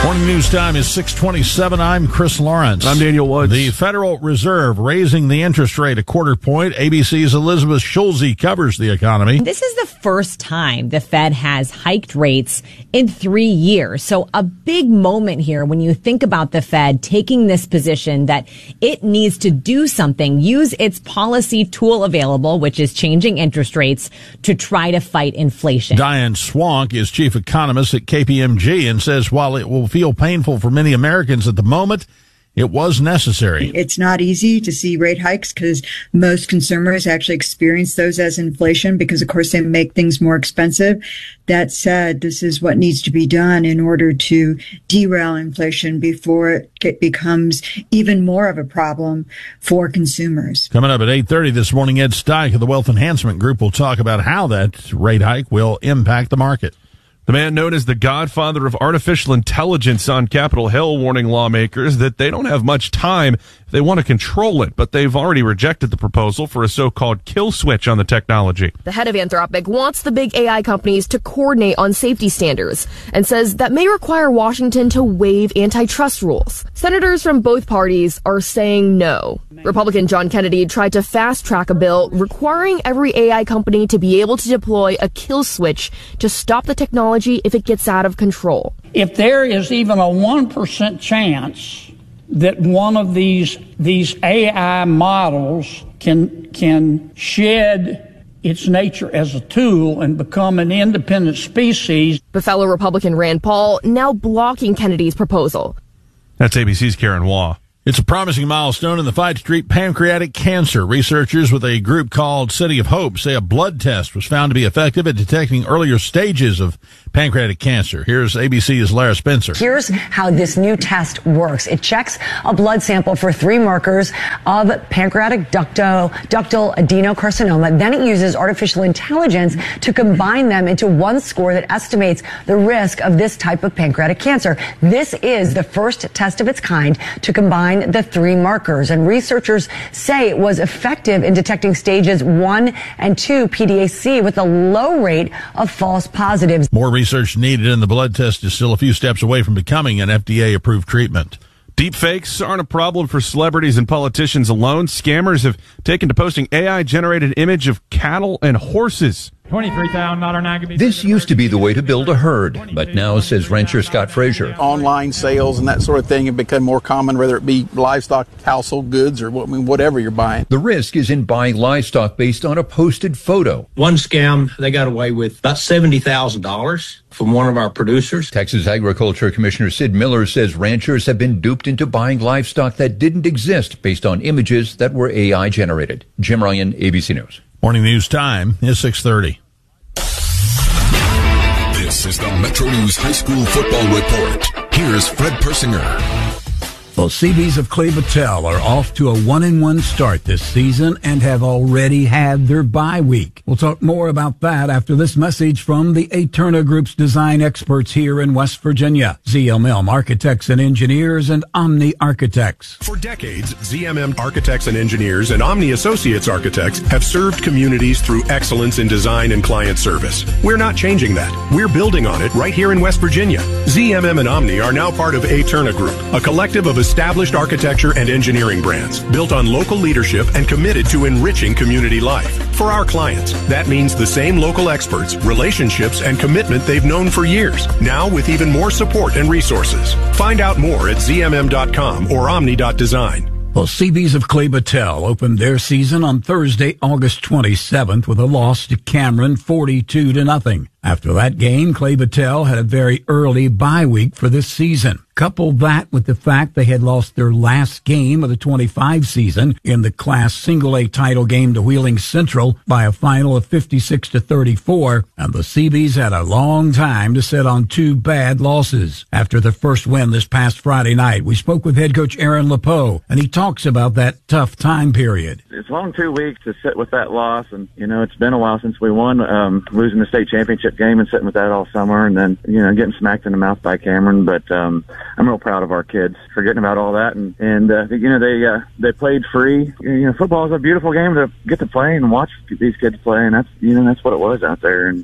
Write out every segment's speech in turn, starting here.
Morning news time is 6:27. I'm Chris Lawrence. I'm Daniel Woods. The Federal Reserve raising the interest rate a quarter point. ABC's Elizabeth Schulze covers the economy. This is the first time the Fed has hiked rates in 3 years. So a big moment here when you think about the Fed taking this position that it needs to do something, use its policy tool available, which is changing interest rates, to try to fight inflation. Diane Swank is chief economist at KPMG and says while it will feel painful for many Americans at the moment, it was necessary. It's not easy to see rate hikes because most consumers actually experience those as inflation because, of course, they make things more expensive. That said, this is what needs to be done in order to derail inflation before it becomes even more of a problem for consumers. Coming up at 8:30 this morning, Ed Steich of the Wealth Enhancement Group will talk about how that rate hike will impact the market. The man known as the godfather of artificial intelligence on Capitol Hill warning lawmakers that they don't have much time if they want to control it, but they've already rejected the proposal for a so-called kill switch on the technology. The head of Anthropic wants the big AI companies to coordinate on safety standards and says that may require Washington to waive antitrust rules. Senators from both parties are saying no. Republican John Kennedy tried to fast-track a bill requiring every AI company to be able to deploy a kill switch to stop the technology if it gets out of control. If there is even a 1% chance that one of these AI models can shed its nature as a tool and become an independent species. But fellow Republican Rand Paul now blocking Kennedy's proposal. That's ABC's Karen Waugh. It's a promising milestone in the fight to treat pancreatic cancer. Researchers with a group called City of Hope say a blood test was found to be effective at detecting earlier stages of pancreatic cancer. Here's ABC's Lara Spencer. Here's how this new test works. It checks a blood sample for 3 markers of pancreatic ductal adenocarcinoma. Then it uses artificial intelligence to combine them into one score that estimates the risk of this type of pancreatic cancer. This is the first test of its kind to combine the 3 markers, and researchers say it was effective in detecting stages 1 and 2 PDAC with a low rate of false positives. More research needed, and the blood test is still a few steps away from becoming an FDA-approved treatment. Deepfakes aren't a problem for celebrities and politicians alone. Scammers have taken to posting AI-generated image of cattle and horses. $23,000. This used to be the way to build a herd, but now, says rancher Scott Frazier, online sales and that sort of thing have become more common, whether it be livestock, household goods, or whatever you're buying. The risk is in buying livestock based on a posted photo. One scam, they got away with about $70,000 from one of our producers. Texas Agriculture Commissioner Sid Miller says ranchers have been duped into buying livestock that didn't exist based on images that were AI generated. Jim Ryan, ABC News. Morning news time is 6:30. This is the Metro News High School Football Report. Here's Fred Persinger. Well, CBs of Clay Battelle are off to a 1-1 start this season and have already had their bye week. We'll talk more about that after this message from the Eterna Group's design experts here in West Virginia. ZMM Architects and Engineers and Omni Architects. For decades, ZMM Architects and Engineers and Omni Associates Architects have served communities through excellence in design and client service. We're not changing that. We're building on it right here in West Virginia. ZMM and Omni are now part of Eterna Group, a collective of established architecture and engineering brands built on local leadership and committed to enriching community life. For our clients, that means the same local experts, relationships, and commitment they've known for years, now with even more support and resources. Find out more at zmm.com or omni.design. Well, CBs of Clay Battelle opened their season on Thursday, August 27th with a loss to Cameron 42-0. After that game, Clay Battelle had a very early bye week for this season. Couple that with the fact they had lost their last game of the 25 season in the Class Single A title game to Wheeling Central by a final of 56-34, and the CBs had a long time to sit on 2 bad losses. After the first win this past Friday night, we spoke with head coach Aaron LePeau, and he talks about that tough time period. It's long 2 weeks to sit with that loss, and, it's been a while since we won, losing the state championship game and sitting with that all summer, and then, getting smacked in the mouth by Cameron, but, I'm real proud of our kids, forgetting about all that, and they played free. Football is a beautiful game to get to play and watch these kids play, and that's what it was out there. And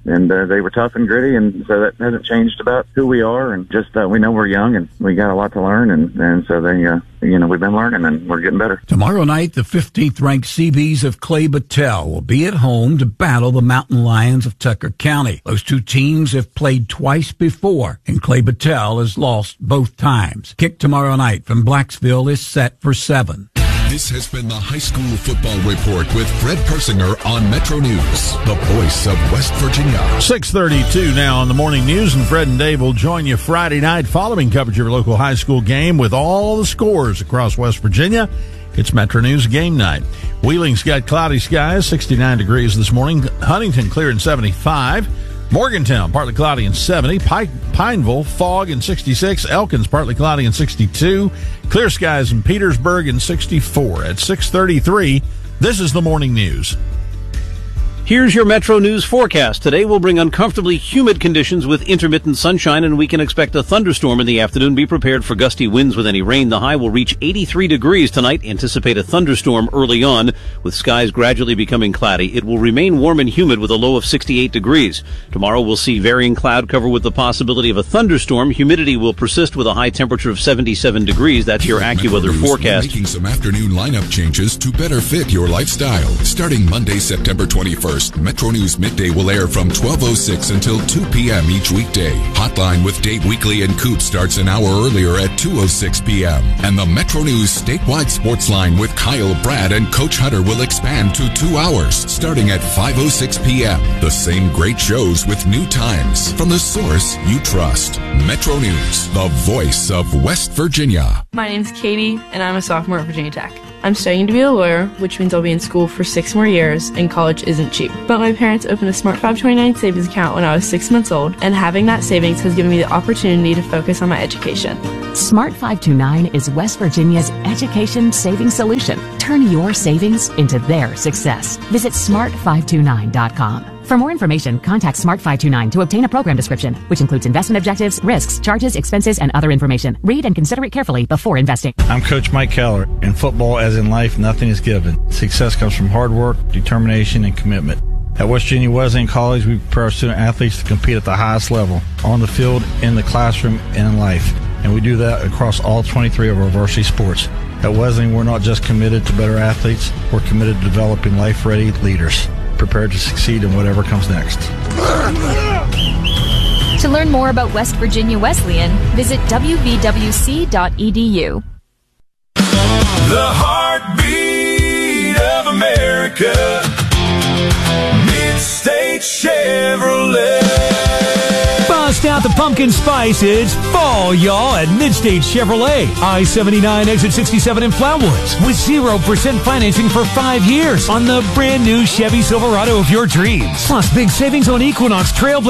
they were tough and gritty, and so that hasn't changed about who we are, and just we know we're young and we got a lot to learn, and so they we've been learning and we're getting better. Tomorrow night, the 15th ranked Seabees of Clay Battelle will be at home to battle the Mountain Lions of Tucker County. Those two teams have played twice before, and Clay Battelle has lost both times. Kick tomorrow night from Blacksville is set for 7. This has been the High School Football Report with Fred Persinger on Metro News, the voice of West Virginia. 6:32 now on the morning news, and Fred and Dave will join you Friday night following coverage of your local high school game with all the scores across West Virginia. It's Metro News game night. Wheeling's got cloudy skies, 69 degrees this morning. Huntington clear in 75. Morgantown, partly cloudy and 70. Pineville, fog and 66. Elkins, partly cloudy and 62. Clear skies in Petersburg and 64. At 6:33, this is the morning news. Here's your Metro News forecast. Today will bring uncomfortably humid conditions with intermittent sunshine, and we can expect a thunderstorm in the afternoon. Be prepared for gusty winds with any rain. The high will reach 83 degrees tonight. Anticipate a thunderstorm early on, with skies gradually becoming cloudy. It will remain warm and humid with a low of 68 degrees. Tomorrow we'll see varying cloud cover with the possibility of a thunderstorm. Humidity will persist with a high temperature of 77 degrees. That's your AccuWeather forecast. Making some afternoon lineup changes to better fit your lifestyle. Starting Monday, September 21st, Metro News Midday will air from 12:06 until 2 p.m. each weekday. Hotline with Dave Weekly and Coop starts an hour earlier at 2:06 p.m. And the Metro News statewide sports line with Kyle, Brad, and Coach Hunter will expand to 2 hours starting at 5:06 p.m. The same great shows with new times from the source you trust. Metro News, the voice of West Virginia. My name's Katie, and I'm a sophomore at Virginia Tech. I'm studying to be a lawyer, which means I'll be in school for 6 more years, and college isn't cheap. But my parents opened a Smart 529 savings account when I was 6 months old, and having that savings has given me the opportunity to focus on my education. Smart 529 is West Virginia's education savings solution. Turn your savings into their success. Visit smart529.com. For more information, contact Smart 529 to obtain a program description, which includes investment objectives, risks, charges, expenses, and other information. Read and consider it carefully before investing. I'm Coach Mike Keller. In football, as in life, nothing is given. Success comes from hard work, determination, and commitment. At West Virginia Wesleyan College, we prepare our student athletes to compete at the highest level, on the field, in the classroom, and in life. And we do that across all 23 of our varsity sports. At Wesleyan, we're not just committed to better athletes, we're committed to developing life-ready leaders, prepared to succeed in whatever comes next. To learn more about West Virginia Wesleyan, visit wvwc.edu. The heartbeat of America, Mid-State Chevrolet. Bust out the pumpkin spice. It's fall, y'all, at Mid-State Chevrolet. I-79 exit 67 in Flatwoods with 0% financing for 5 years on the brand new Chevy Silverado of your dreams. Plus big savings on Equinox Trailblazer